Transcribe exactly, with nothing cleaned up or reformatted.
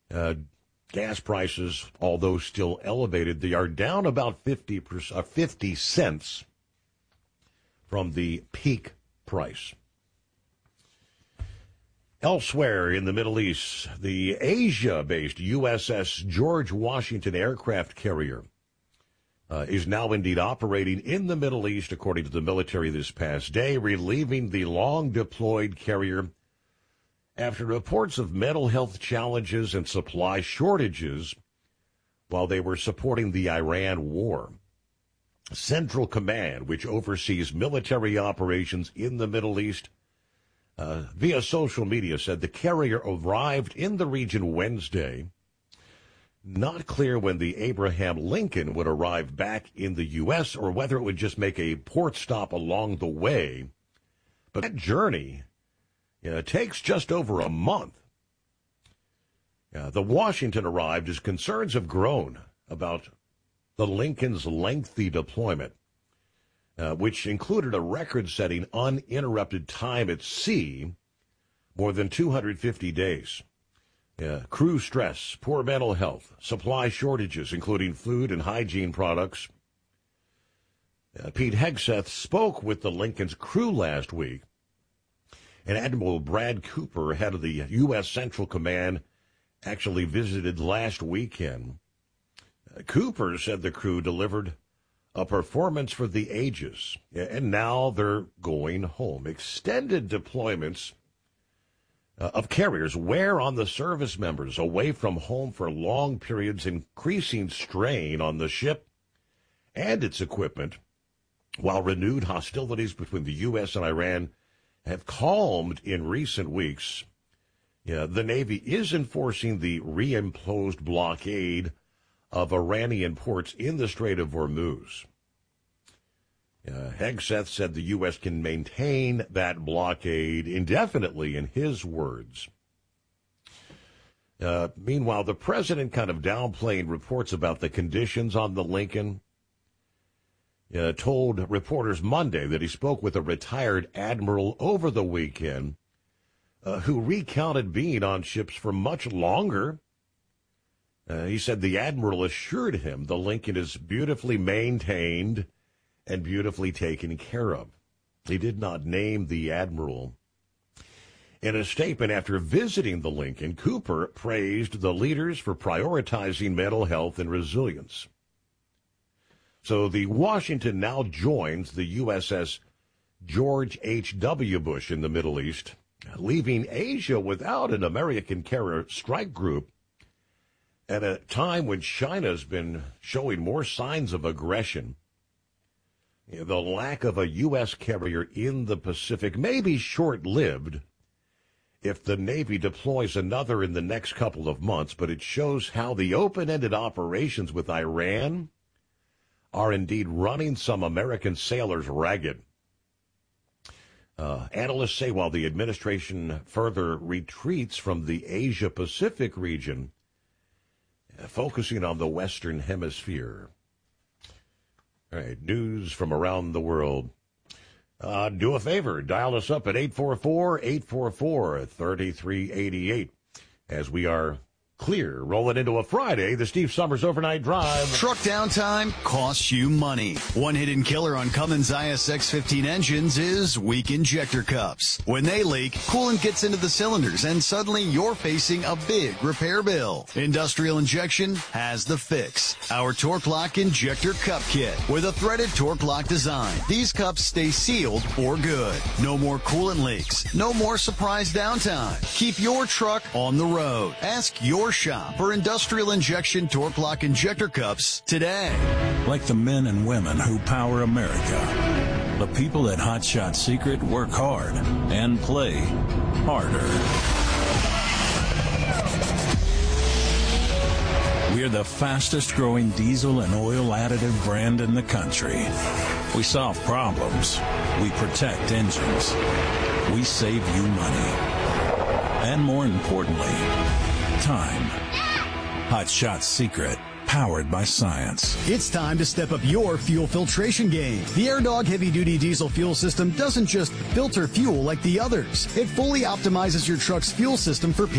Uh, gas prices, although still elevated, they are down about fifty percent, uh, fifty cents from the peak price. Elsewhere in the Middle East, the Asia-based U S S George Washington aircraft carrier uh, is now indeed operating in the Middle East, according to the military this past day, relieving the long-deployed carrier after reports of mental health challenges and supply shortages while they were supporting the Iran war. Central Command, which oversees military operations in the Middle East, Uh, via social media, said the carrier arrived in the region Wednesday. Not clear when the Abraham Lincoln would arrive back in the U S or whether it would just make a port stop along the way. But that journey you know, takes just over a month. Uh, the Washington arrived as concerns have grown about the Lincoln's lengthy deployment. Uh, which included a record-setting uninterrupted time at sea, more than two hundred fifty days. Uh, crew stress, poor mental health, supply shortages, including food and hygiene products. Uh, Pete Hegseth spoke with the Lincoln's crew last week, and Admiral Brad Cooper, head of the U S Central Command, actually visited last weekend. Uh, Cooper said the crew delivered a performance for the ages, and now they're going home. Extended deployments uh, of carriers wear on the service members away from home for long periods, increasing strain on the ship and its equipment, while renewed hostilities between the U S and Iran have calmed in recent weeks. Yeah, the Navy is enforcing the reimposed blockade of Iranian ports in the Strait of Hormuz. Uh, Hegseth said the U S can maintain that blockade indefinitely, in his words. Uh, meanwhile, the president kind of downplaying reports about the conditions on the Lincoln, uh, told reporters Monday that he spoke with a retired admiral over the weekend uh, who recounted being on ships for much longer. Uh, he said the admiral assured him the Lincoln is beautifully maintained and beautifully taken care of. He did not name the admiral. In a statement after visiting the Lincoln, Cooper praised the leaders for prioritizing mental health and resilience. So the Washington now joins the U S S George H W. Bush in the Middle East, leaving Asia without an American carrier strike group at a time when China's been showing more signs of aggression. The lack of a U S carrier in the Pacific may be short-lived if the Navy deploys another in the next couple of months, but it shows how the open-ended operations with Iran are indeed running some American sailors ragged. Uh, analysts say while the administration further retreats from the Asia-Pacific region, focusing on the Western Hemisphere. All right, news from around the world. Uh, do a favor, dial us up at eight four four, eight four four, three three eight eight as we are clear, rolling into a Friday, the Steve Summers Overnight Drive. Truck downtime costs you money. One hidden killer on Cummins I S X fifteen engines is weak injector cups. When they leak, coolant gets into the cylinders and suddenly you're facing a big repair bill. Industrial Injection has the fix. Our Torque Lock Injector Cup Kit with a threaded Torque Lock design. These cups stay sealed for good. No more coolant leaks. No more surprise downtime. Keep your truck on the road. Ask your shop for Industrial Injection Torque Lock Injector Cups today. Like the men and women who power America, the people at Hot Shot Secret work hard and play harder. We're the fastest growing diesel and oil additive brand in the country. We solve problems. We protect engines. We save you money. And more importantly, time. Hot Shot Secret, powered by science. It's time to step up your fuel filtration game. The AirDog heavy-duty diesel fuel system doesn't just filter fuel like the others. It fully optimizes your truck's fuel system for